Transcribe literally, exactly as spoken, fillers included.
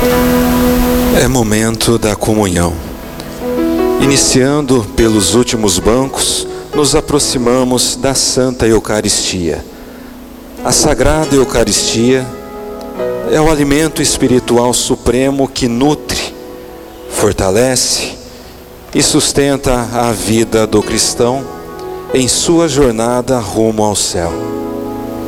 É momento da comunhão. Iniciando pelos últimos bancos, nos aproximamos da Santa Eucaristia. A Sagrada Eucaristia é o alimento espiritual supremo que nutre, fortalece e sustenta a vida do cristão em sua jornada rumo ao céu.